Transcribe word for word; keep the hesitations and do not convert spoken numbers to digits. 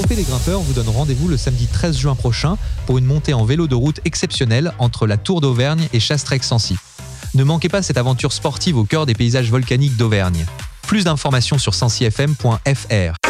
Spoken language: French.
Épopée des grimpeurs vous donne rendez-vous le samedi treize juin prochain pour une montée en vélo de route exceptionnelle entre la Tour d'Auvergne et Chastrec-Sancy. Ne manquez pas cette aventure sportive au cœur des paysages volcaniques d'Auvergne. Plus d'informations sur sancy f m point f r.